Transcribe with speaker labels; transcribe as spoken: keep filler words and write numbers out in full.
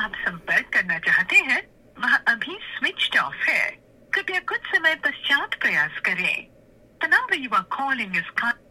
Speaker 1: आप संपर्क करना चाहते हैं वह अभी स्विच्ड ऑफ है। कृपया कुछ समय पश्चात प्रयास करें। The number you are calling is